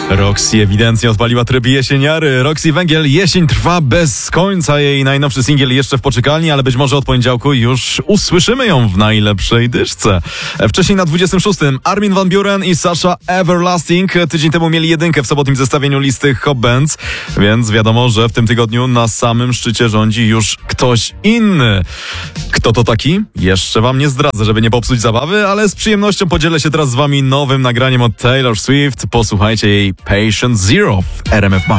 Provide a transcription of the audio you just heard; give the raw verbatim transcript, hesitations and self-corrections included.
Roxy ewidentnie odpaliła tryb jesieniary. Roxy Węgiel, jesień trwa bez końca. Jej najnowszy singiel jeszcze w poczekalni, ale być może od poniedziałku już usłyszymy ją w najlepszej dyszce. Wcześniej na dwudziestym szóstym Armin van Buuren i Sasha Everlasting. Tydzień temu mieli jedynkę w sobotnim zestawieniu listy Hot Bands, więc wiadomo, że w tym tygodniu na samym szczycie rządzi już ktoś inny. Kto to taki? Jeszcze wam nie zdradzę, żeby nie popsuć zabawy, ale z przyjemnością podzielę się teraz z wami nowym nagraniem od Taylor Swift. Posłuchajcie jej Patient Zero w R M F Max.